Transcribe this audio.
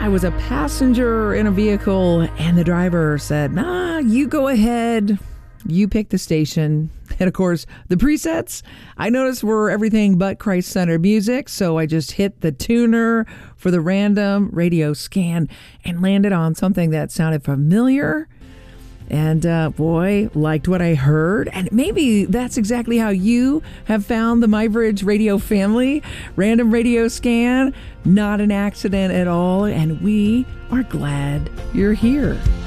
I was a passenger in a vehicle, and the driver said, "Nah, you go ahead. You pick the station." And of course, the presets I noticed were everything but Christ-centered music, so I just hit the tuner for the random radio scan and landed on something that sounded familiar. And boy, liked what I heard. And maybe that's exactly how you have found the MyBridge radio family. Random radio scan, not an accident at all. And we are glad you're here.